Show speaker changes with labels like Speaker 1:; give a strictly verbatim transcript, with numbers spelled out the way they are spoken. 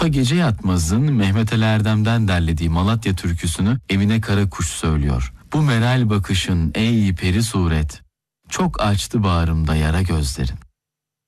Speaker 1: Mustafa Gece Yatmaz'ın Mehmet Ali Erdem'den derlediği Malatya türküsünü Emine Karakuş söylüyor. Bu meral bakışın ey peri suret, çok açtı bağrımda yara gözlerin.